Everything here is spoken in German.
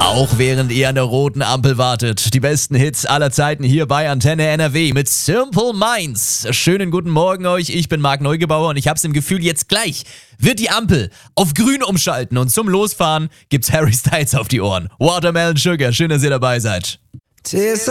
Auch während ihr an der roten Ampel wartet. Die besten Hits aller Zeiten hier bei Antenne NRW mit Simple Minds. Schönen guten Morgen euch, ich bin Marc Neugebauer und ich hab's im Gefühl, jetzt gleich wird die Ampel auf grün umschalten und zum Losfahren gibt's Harry Styles auf die Ohren. Watermelon Sugar, schön, dass ihr dabei seid.